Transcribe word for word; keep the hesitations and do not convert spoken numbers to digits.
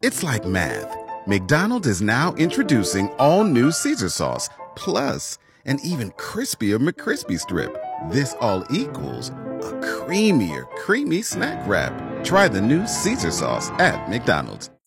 It's like math. McDonald's is now introducing all new Caesar sauce, plus an even crispier McCrispy strip. This all equals a creamier, creamy snack wrap. Try the new Caesar sauce at McDonald's.